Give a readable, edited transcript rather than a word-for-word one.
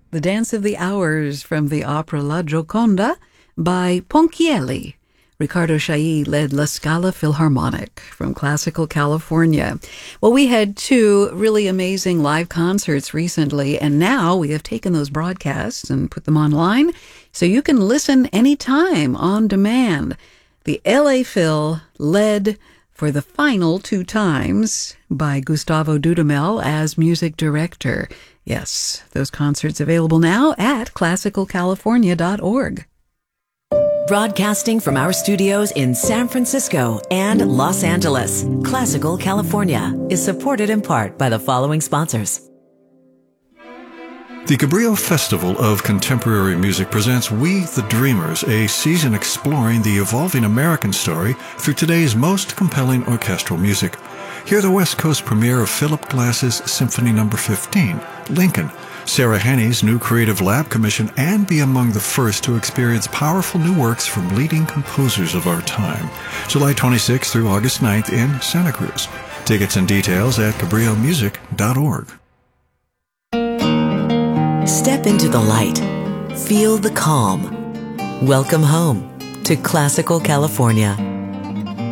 The Dance of the Hours from the opera La Gioconda by Ponchielli. Riccardo Chailly led La Scala Philharmonic from Classical California. Well, we had two really amazing live concerts recently, and now we have taken those broadcasts and put them online so you can listen anytime on demand. The LA Phil led for the final two times by Gustavo Dudamel as music director. Yes, those concerts available now at classicalcalifornia.org. Broadcasting from our studios in San Francisco and Los Angeles, Classical California is supported in part by the following sponsors. The Cabrillo Festival of Contemporary Music presents We the Dreamers, a season exploring the evolving American story through today's most compelling orchestral music. Hear the West Coast premiere of Philip Glass's Symphony No. 15, Lincoln, Sarah Henney's new Creative Lab commission, and be among the first to experience powerful new works from leading composers of our time. July 26th through August 9th in Santa Cruz. Tickets and details at cabrillomusic.org. Step into the light. Feel the calm. Welcome home to Classical California.